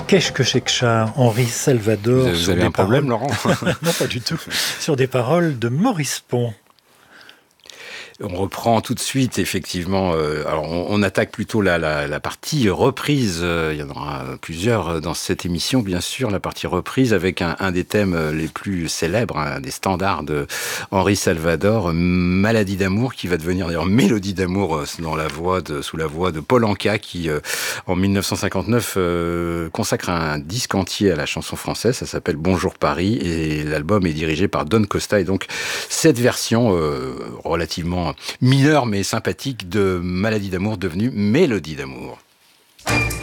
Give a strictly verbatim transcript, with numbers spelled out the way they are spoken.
Qu'est-ce que c'est que ça, Henri Salvador? Vous avez, vous avez un problème, paroles... Laurent? Non, pas du tout. Sur des paroles de Maurice Pon. On reprend tout de suite, effectivement. Euh, alors, on, on attaque plutôt la, la, la partie reprise. Euh, il y en aura plusieurs dans cette émission, bien sûr. La partie reprise avec un, un des thèmes les plus célèbres, un des standards de Henri Salvador, Maladie d'amour, qui va devenir d'ailleurs Mélodie d'amour dans la voix de, sous la voix de Paul Anka, qui euh, en dix-neuf cent cinquante-neuf euh, consacre un disque entier à la chanson française. Ça s'appelle Bonjour Paris et l'album est dirigé par Don Costa. Et donc cette version euh, relativement mineure mais sympathique de Maladie d'amour devenue Mélodie d'amour.